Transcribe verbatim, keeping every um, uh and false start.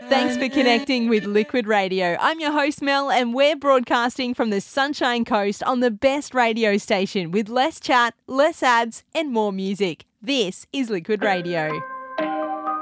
Thanks for connecting with Liquid Radio. I'm your host, Mel, and we're broadcasting from the Sunshine Coast on the best radio station with less chat, less ads, and more music. This is Liquid Radio.